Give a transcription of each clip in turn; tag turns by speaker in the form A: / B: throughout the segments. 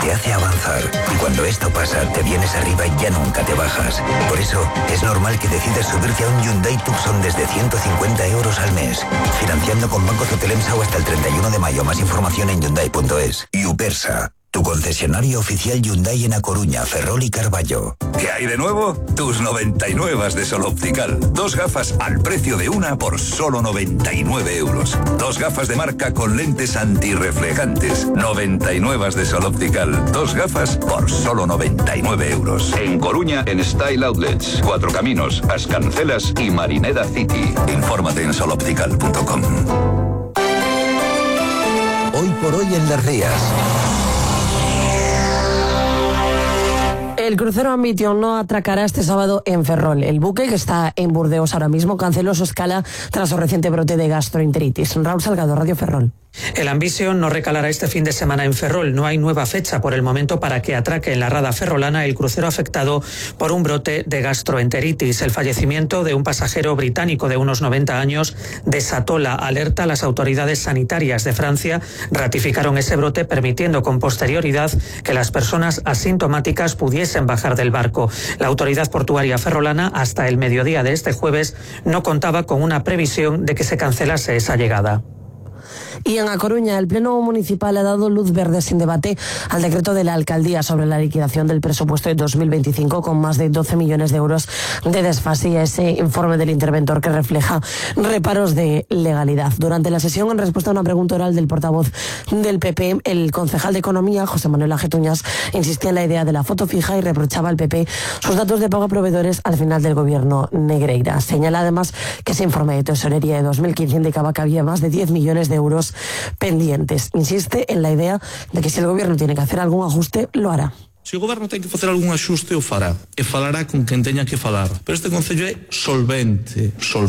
A: te hace avanzar. Y cuando esto pasa, te vienes arriba y ya nunca te bajas. Por eso, es normal que decidas subirte a un Hyundai Tucson desde 150 euros al mes. Financiando con Banco Cetelemsa o hasta el 31 de mayo. Más información en Hyundai.es. Yupersa, tu concesionario oficial Hyundai en A Coruña, Ferrol y Carballo.
B: ¿Qué hay de nuevo? Tus 99 de Sol Optical. 2 gafas al precio de una por solo 99 euros. 2 gafas de marca con lentes antirreflejantes. 99 de Sol Optical. 2 gafas por solo 99 euros. En Coruña, en Style Outlets. 4 Caminos, Ascancelas y Marineda City. Infórmate en soloptical.com.
A: Hoy por hoy en Las Rías.
C: El crucero Ambition no atracará este sábado en Ferrol. El buque, que está en Burdeos ahora mismo, canceló su escala tras su reciente brote de gastroenteritis. Raúl Salgado, Radio Ferrol.
D: El Ambition no recalará este fin de semana en Ferrol. No hay nueva fecha por el momento para que atraque en la rada ferrolana el crucero afectado por un brote de gastroenteritis. El fallecimiento de un pasajero británico de unos 90 años desató la alerta. Las autoridades sanitarias de Francia ratificaron ese brote, permitiendo con posterioridad que las personas asintomáticas pudiesen bajar del barco. La autoridad portuaria ferrolana, hasta el mediodía de este jueves, no contaba con una previsión de que se cancelase esa llegada.
C: Y en A Coruña, el Pleno Municipal ha dado luz verde sin debate al decreto de la Alcaldía sobre la liquidación del presupuesto de 2025 con más de 12 millones de euros de desfase y a ese informe del interventor que refleja reparos de legalidad. Durante la sesión, en respuesta a una pregunta oral del portavoz del PP, el concejal de Economía, José Manuel Ajetuñas, insistía en la idea de la foto fija y reprochaba al PP sus datos de pago a proveedores al final del gobierno Negreira. Señala además que ese informe de tesorería de 2015 indicaba que había más de 10 millones de euros pendientes. Insiste en la idea de que si el gobierno tiene que hacer algún ajuste, lo hará.
E: Se o goberno ten que facer algún axuste, o fará. E falará con quen teña que falar. Pero este concello é solvente.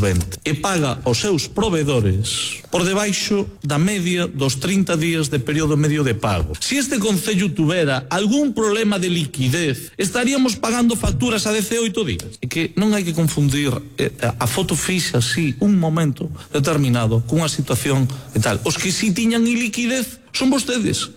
E: E paga aos seus proveedores por debaixo da media dos 30 días de período medio de pago. Si este concello tuvera algún problema de liquidez, estaríamos pagando facturas a 18 días. E que non hai que confundir a foto fixa, así, un momento determinado, cunha situación e tal. Os que si tiñan iliquidez son vostedes.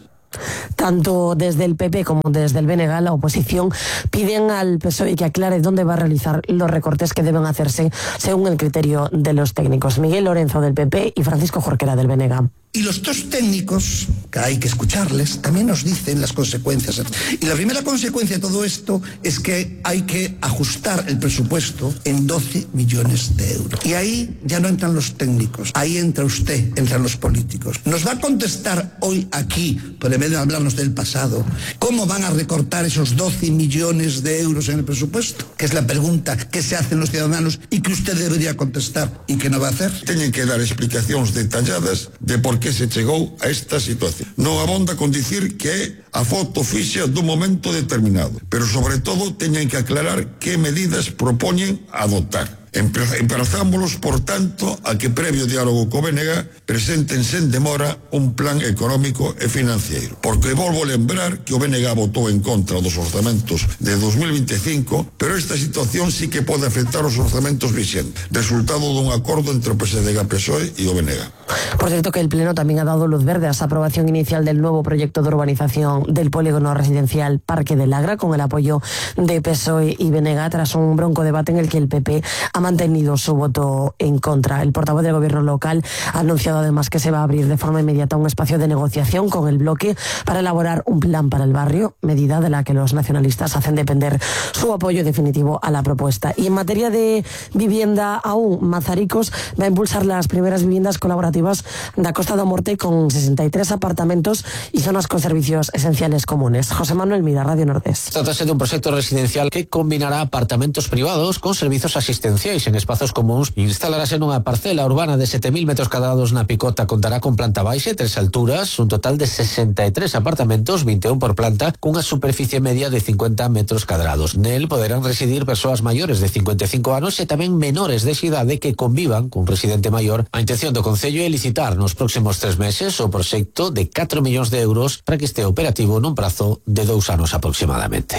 C: Tanto desde el PP como desde el BNG, la oposición piden al PSOE que aclare dónde va a realizar los recortes que deben hacerse según el criterio de los técnicos. Miguel Lorenzo del PP y Francisco Jorquera del BNG.
F: Y los dos técnicos, que hay que escucharles, también nos dicen las consecuencias. Y la primera consecuencia de todo esto es que hay que ajustar el presupuesto en 12 millones de euros. Y ahí ya no entran los técnicos, ahí entra usted, entran los políticos. Nos va a contestar hoy aquí, por en vez de hablarnos del pasado, cómo van a recortar esos 12 millones de euros en el presupuesto, que es la pregunta que se hacen los ciudadanos y que usted debería contestar y que no va a hacer.
G: Teñen que dar explicacións detalladas de por que se chegou a esta situación. Non abonda con dicir que é a foto fixa dun momento determinado, pero sobre todo teñen que aclarar que medidas propoñen adoptar. Emplazámolos, por tanto, a que previo diálogo co BNG presenten sen demora un plan económico e financiero. Porque volvo a lembrar que o BNG votou en contra dos orzamentos de 2025, pero esta situación sí que pode afectar os orzamentos vixentes, resultado dun acordo entre o PSDG, PSOE e o BNG.
C: Por cierto, que el Pleno también ha dado luz verde a esa aprobación inicial del nuevo proyecto de urbanización del polígono residencial Parque del Agra, con el apoyo de PSOE y BNG, tras un bronco debate en el que el PP ha mantenido su voto en contra. El portavoz del gobierno local ha anunciado además que se va a abrir de forma inmediata un espacio de negociación con el bloque para elaborar un plan para el barrio, medida de la que los nacionalistas hacen depender su apoyo definitivo a la propuesta. Y en materia de vivienda aún, Mazaricos va a impulsar las primeras viviendas colaborativas da Costa da Morte con 63 apartamentos y zonas con servicios esenciales comunes. José Manuel Mira, Radio Nordés.
H: Trátase de un proxecto residencial que combinará apartamentos privados con servicios asistenciais en espazos comuns. Instalarase nunha parcela urbana de 7.000 metros cuadrados na Picota. Contará con planta baixa e 3 alturas, un total de 63 apartamentos, 21 por planta, cunha superficie media de 50 metros cuadrados. Nel poderán residir persoas maiores de 55 anos e tamén menores de idade que convivan cun residente maior. A intención do Concello é licitar nos próximos 3 meses o proxecto de 4 millóns de euros para que este operativo nun prazo de 2 anos aproximadamente.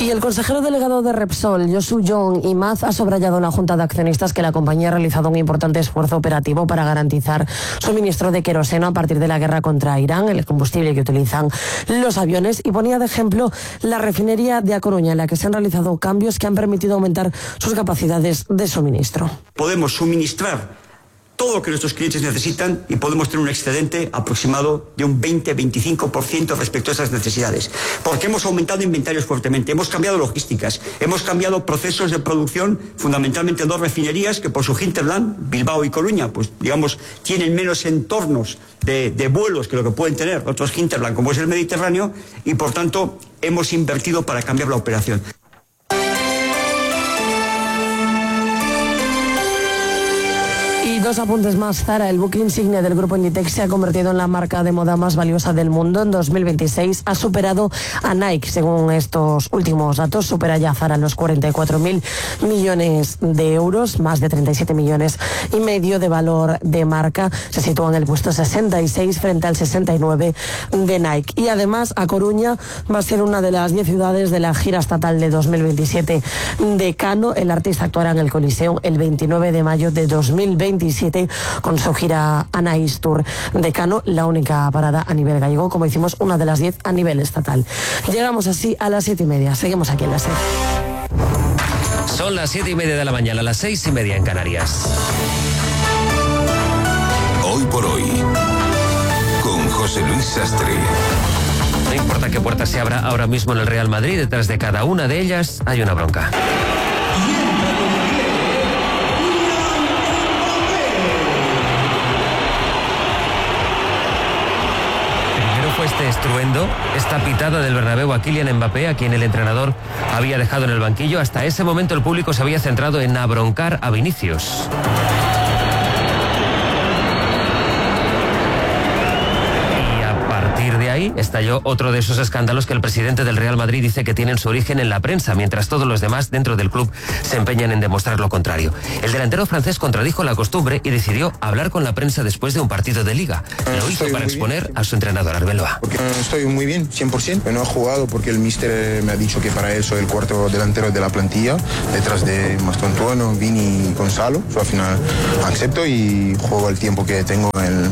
C: Y el consejero delegado de Repsol, Josu Jon Imaz, ha subrayado en la Junta de Accionistas que la compañía ha realizado un importante esfuerzo operativo para garantizar suministro de queroseno a partir de la guerra contra Irán, el combustible que utilizan los aviones, y ponía de ejemplo la refinería de A Coruña, en la que se han realizado cambios que han permitido aumentar sus capacidades de suministro.
I: Podemos suministrar todo lo que nuestros clientes necesitan y podemos tener un excedente aproximado de un 20-25% respecto a esas necesidades. Porque hemos aumentado inventarios fuertemente, hemos cambiado logísticas, hemos cambiado procesos de producción, fundamentalmente en dos refinerías que por su hinterland, Bilbao y Coruña, pues digamos, tienen menos entornos de vuelos que lo que pueden tener otros hinterland como es el Mediterráneo, y por tanto hemos invertido para cambiar la operación.
C: Dos apuntes más. Zara, el buque insignia del grupo Inditex, se ha convertido en la marca de moda más valiosa del mundo. En 2026 ha superado a Nike. Según estos últimos datos, supera ya Zara los 44.000 millones de euros, más de 37 millones y medio de valor de marca. Se sitúa en el puesto 66 frente al 69 de Nike. Y además, A Coruña va a ser una de las 10 ciudades de la gira estatal de 2027 de Cano. El artista actuará en el Coliseum el 29 de mayo de 2027 con su gira Anais Tour de Cano, la única parada a nivel gallego, como decimos, una de las 10 a nivel estatal. Llegamos así a las 7:30. Seguimos aquí en la SER.
J: Son las 7:30 de la mañana, las 6:30 en Canarias.
B: Hoy por hoy, con José Luis Sastre.
J: No importa qué puerta se abra ahora mismo en el Real Madrid, detrás de cada una de ellas hay una bronca. Este estruendo, esta pitada del Bernabéu a Kylian Mbappé, a quien el entrenador había dejado en el banquillo. Hasta ese momento el público se había centrado en abroncar a Vinicius. Ahí estalló otro de esos escándalos que el presidente del Real Madrid dice que tienen su origen en la prensa, mientras todos los demás dentro del club se empeñan en demostrar lo contrario. El delantero francés contradijo la costumbre y decidió hablar con la prensa después de un partido de Liga. Lo hizo para exponer a su entrenador Arbeloa.
K: Porque estoy muy bien, 100%. No he jugado porque el míster me ha dicho que para él soy el cuarto delantero de la plantilla, detrás de Mastontuono, Vini y Gonzalo. Yo al final acepto y juego el tiempo que tengo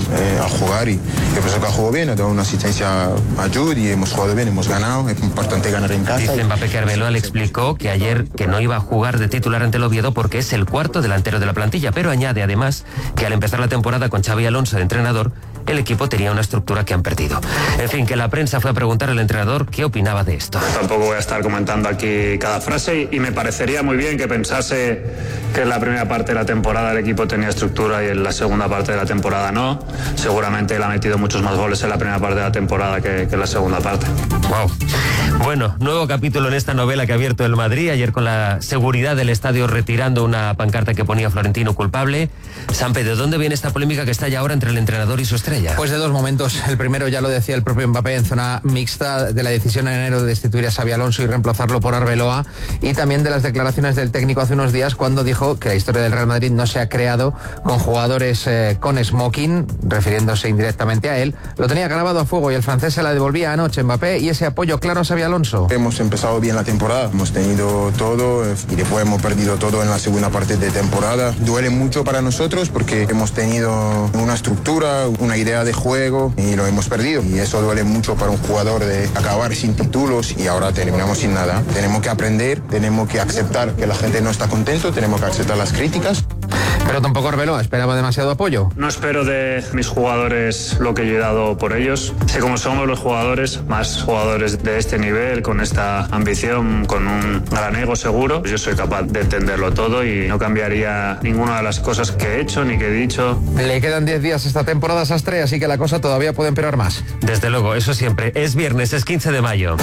K: a jugar, y yo pienso que juego bien, he dado una asistencia a Jude y hemos jugado bien, hemos ganado, es importante ganar en casa.
J: Dice Mbappé que Arbeloa le explicó que ayer que no iba a jugar de titular ante el Oviedo porque es el cuarto delantero de la plantilla, pero añade además que al empezar la temporada con Xabi Alonso de entrenador, el equipo tenía una estructura que han perdido. En fin, que la prensa fue a preguntar al entrenador qué opinaba de esto.
L: Tampoco voy a estar comentando aquí cada frase y me parecería muy bien que pensase que en la primera parte de la temporada el equipo tenía estructura y en la segunda parte de la temporada no. Seguramente él ha metido muchos más goles en la primera parte de la temporada que en la segunda parte.
J: Wow. Bueno, nuevo capítulo en esta novela que ha abierto el Madrid, ayer con la seguridad del estadio retirando una pancarta que ponía Florentino culpable. Sampe, ¿de dónde viene esta polémica que está ya ahora entre el entrenador y su estrella?
M: Pues de dos momentos. El primero, ya lo decía el propio Mbappé en zona mixta, de la decisión en enero de destituir a Xabi Alonso y reemplazarlo por Arbeloa, y también de las declaraciones del técnico hace unos días cuando dijo que la historia del Real Madrid no se ha creado con jugadores con smoking, refiriéndose indirectamente a él. Lo tenía grabado a fuego y el francés se la devolvía anoche Mbappé, y ese apoyo claro a Xabi Alonso.
K: Hemos empezado bien la temporada, hemos tenido todo y después hemos perdido todo en la segunda parte de temporada. Duele mucho para nosotros porque hemos tenido una estructura, una idea de juego y lo hemos perdido, y eso duele mucho para un jugador de acabar sin títulos y ahora terminamos sin nada. Tenemos que aprender, tenemos que aceptar que la gente no está contento, tenemos que aceptar las críticas.
M: Pero tampoco Arbeloa esperaba demasiado apoyo.
L: No espero de mis jugadores lo que yo he dado por ellos. Sé cómo somos los jugadores, más jugadores de este nivel, con esta ambición, con un gran ego seguro. Yo soy capaz de entenderlo todo y no cambiaría ninguna de las cosas que he hecho ni que he dicho.
M: Le quedan 10 días esta temporada, Sastre, así que la cosa todavía puede empeorar más.
J: Desde luego, eso siempre. Es viernes, es 15 de mayo.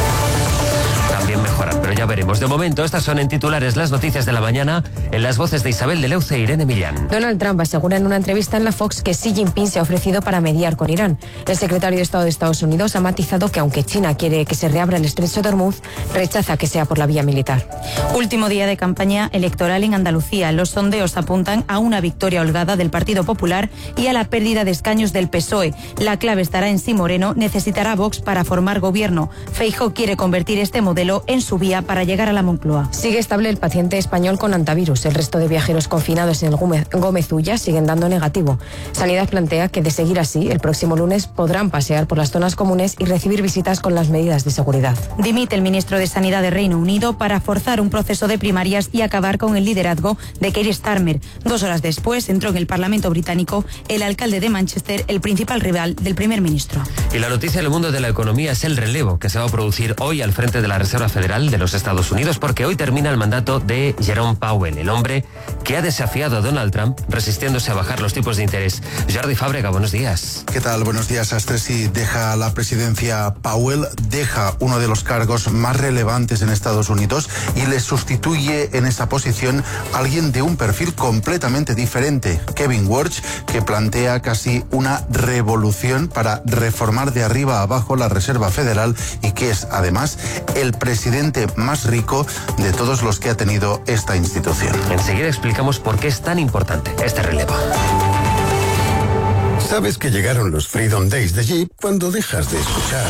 J: También mejoran, pero ya veremos. De momento, estas son en titulares las noticias de la mañana, en las voces de Isabel de Leuce e Irene Millán.
N: Donald Trump asegura en una entrevista en la Fox que Xi Jinping se ha ofrecido para mediar con Irán. El secretario de Estado de Estados Unidos ha matizado que aunque China quiere que se reabra el estrecho de Hormuz, rechaza que sea por la vía militar.
O: Último día de campaña electoral en Andalucía. Los sondeos apuntan a una victoria holgada del Partido Popular y a la pérdida de escaños del PSOE. La clave estará en si Moreno necesitará Vox para formar gobierno. Feijóo quiere convertir este modelo hielo en su vía para llegar a la Moncloa.
N: Sigue estable el paciente español con antivirus. El resto de viajeros confinados en el Gómez Ulla siguen dando negativo. Sanidad plantea que, de seguir así, el próximo lunes podrán pasear por las zonas comunes y recibir visitas con las medidas de seguridad.
O: Dimite el ministro de Sanidad de Reino Unido para forzar un proceso de primarias y acabar con el liderazgo de Keir Starmer. 2 horas después entró en el Parlamento británico el alcalde de Manchester, el principal rival del primer ministro.
J: Y la noticia del mundo de la economía es el relevo que se va a producir hoy al frente de la Reserva Federal de los Estados Unidos, porque hoy termina el mandato de Jerome Powell, el hombre que ha desafiado a Donald Trump resistiéndose a bajar los tipos de interés. Jordi Fábrega, buenos días.
P: ¿Qué tal? Buenos días, Astresi. Deja la presidencia Powell, deja uno de los cargos más relevantes en Estados Unidos y le sustituye en esa posición alguien de un perfil completamente diferente, Kevin Warsh, que plantea casi una revolución para reformar de arriba a abajo la Reserva Federal y que es, además, el presidente más rico de todos los que ha tenido esta institución.
J: Enseguida explicamos por qué es tan importante este relevo.
Q: Sabes que llegaron los Freedom Days de Jeep cuando dejas de escuchar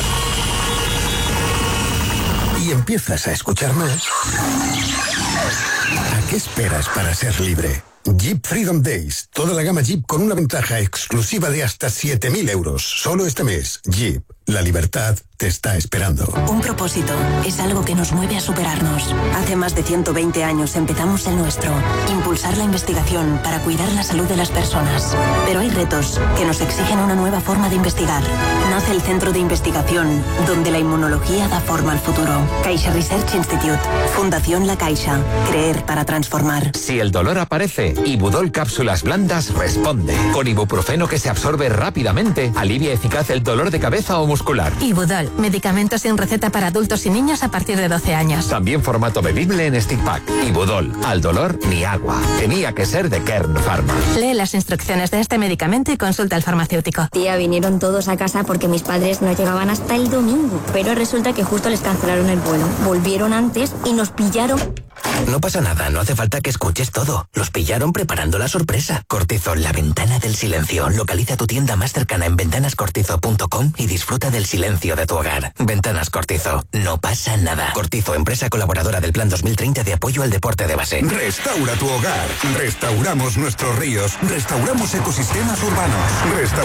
Q: y empiezas a escuchar más. ¿A qué esperas para ser libre? Jeep Freedom Days. Toda la gama Jeep con una ventaja exclusiva de hasta 7.000 euros. Solo este mes. Jeep. La libertad te está esperando.
R: Un propósito es algo que nos mueve a superarnos. Hace más de 120 años empezamos el nuestro. Impulsar la investigación para cuidar la salud de las personas. Pero hay retos que nos exigen una nueva forma de investigar. Nace el Centro de Investigación, donde la inmunología da forma al futuro. Caixa Research Institute. Fundación La Caixa. Creer para transformar.
S: Si el dolor aparece, Ibudol Cápsulas Blandas responde. Con ibuprofeno que se absorbe rápidamente, alivia eficaz el dolor de cabeza o muscular.
T: Ibudol, medicamento sin receta para adultos y niños a partir de 12 años.
S: También formato bebible en stick pack. Ibudol, al dolor ni agua. Tenía que ser de Kern Pharma.
T: Lee las instrucciones de este medicamento y consulta al farmacéutico.
U: Tía, vinieron todos a casa porque mis padres no llegaban hasta el domingo. Pero resulta que justo les cancelaron el vuelo. Volvieron antes y nos pillaron.
A: No pasa nada, no hace falta que escuches todo. Los pillaron preparando la sorpresa. Cortizol, la ventana del silencio. Localiza tu tienda más cercana en ventanascortizo.com y disfruta del silencio de tu hogar. Ventanas Cortizo, no pasa nada. Cortizo, empresa colaboradora del Plan 2030 de apoyo al deporte de base.
V: Restaura tu hogar. Restauramos nuestros ríos. Restauramos ecosistemas urbanos.